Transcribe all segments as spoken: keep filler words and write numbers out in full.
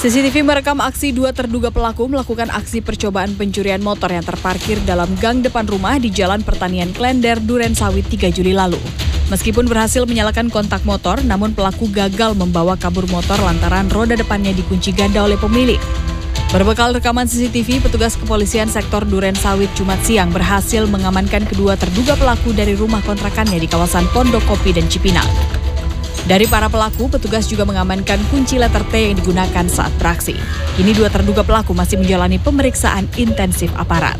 C C T V merekam aksi dua terduga pelaku melakukan aksi percobaan pencurian motor yang terparkir dalam gang depan rumah di Jalan Pertanian Klender, Durensawit tiga Juli lalu. Meskipun berhasil menyalakan kontak motor, namun pelaku gagal membawa kabur motor lantaran roda depannya dikunci ganda oleh pemilik. Berbekal rekaman C C T V, petugas kepolisian sektor Durensawit Jumat siang berhasil mengamankan kedua terduga pelaku dari rumah kontrakannya di kawasan Pondok Kopi dan Cipinang. Dari para pelaku, petugas juga mengamankan kunci letter T yang digunakan saat beraksi. Kini dua terduga pelaku masih menjalani pemeriksaan intensif aparat.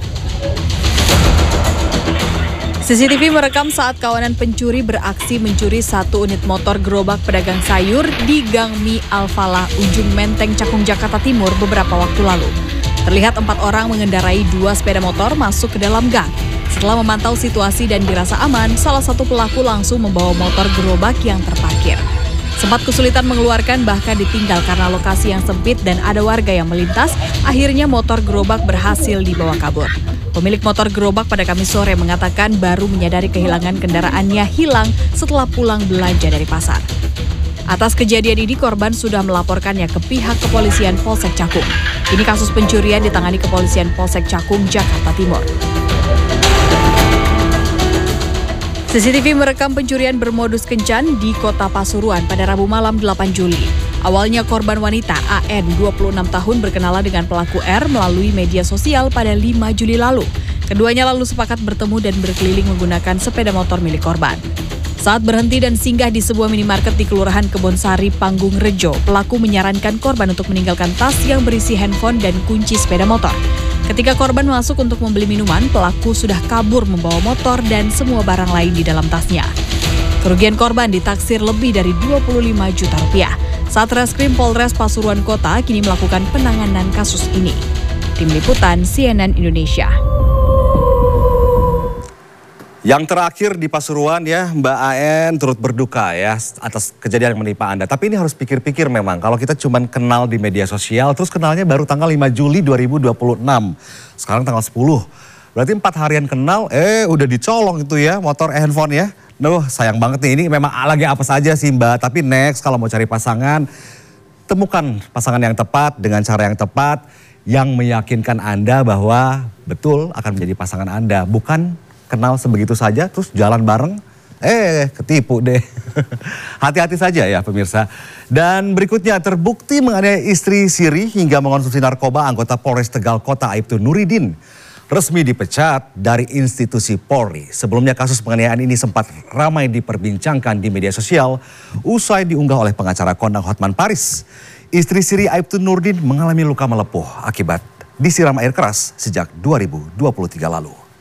C C T V merekam saat kawanan pencuri beraksi mencuri satu unit motor gerobak pedagang sayur di Gang Mi Al-Falah, Ujung Menteng, Cakung, Jakarta Timur beberapa waktu lalu. Terlihat empat orang mengendarai dua sepeda motor masuk ke dalam gang. Setelah memantau situasi dan dirasa aman, salah satu pelaku langsung membawa motor gerobak yang terparkir. Sempat kesulitan mengeluarkan, bahkan ditinggal karena lokasi yang sempit dan ada warga yang melintas, akhirnya motor gerobak berhasil dibawa kabur. Pemilik motor gerobak pada Kamis sore mengatakan baru menyadari kehilangan kendaraannya hilang setelah pulang belanja dari pasar. Atas kejadian ini, korban sudah melaporkannya ke pihak kepolisian Polsek Cakung. Ini kasus pencurian ditangani kepolisian Polsek Cakung, Jakarta Timur. C C T V merekam pencurian bermodus kencan di Kota Pasuruan pada Rabu malam delapan Juli. Awalnya korban wanita A N dua puluh enam tahun berkenalan dengan pelaku R melalui media sosial pada lima Juli lalu. Keduanya lalu sepakat bertemu dan berkeliling menggunakan sepeda motor milik korban. Saat berhenti dan singgah di sebuah minimarket di Kelurahan Kebonsari, Panggung Rejo, pelaku menyarankan korban untuk meninggalkan tas yang berisi handphone dan kunci sepeda motor. Ketika korban masuk untuk membeli minuman, pelaku sudah kabur membawa motor dan semua barang lain di dalam tasnya. Kerugian korban ditaksir lebih dari dua puluh lima juta rupiah. Satreskrim Polres Pasuruan Kota kini melakukan penanganan kasus ini. Tim Liputan C N N Indonesia. Yang terakhir di Pasuruan ya, Mbak A N turut berduka ya atas kejadian yang menimpa Anda. Tapi ini harus pikir-pikir memang, kalau kita cuma kenal di media sosial, terus kenalnya baru tanggal lima Juli dua ribu dua puluh enam. Sekarang tanggal sepuluh. Berarti empat harian kenal, eh udah dicolong itu ya motor eh, handphone ya. Duh, sayang banget nih, ini memang lagi apa saja sih Mbak. Tapi next kalau mau cari pasangan, temukan pasangan yang tepat dengan cara yang tepat, yang meyakinkan Anda bahwa betul akan menjadi pasangan Anda. Bukan kenal sebegitu saja terus jalan bareng, eh ketipu deh. Hati-hati saja ya pemirsa. Dan berikutnya, terbukti menganiaya istri siri hingga mengonsumsi narkoba, anggota Polres Tegal Kota Aibtu Nuridin resmi dipecat dari institusi Polri. Sebelumnya kasus penganiayaan ini sempat ramai diperbincangkan di media sosial usai diunggah oleh pengacara kondang Hotman Paris. Istri siri Aibtu Nuridin mengalami luka melepuh akibat disiram air keras sejak dua ribu dua puluh tiga lalu.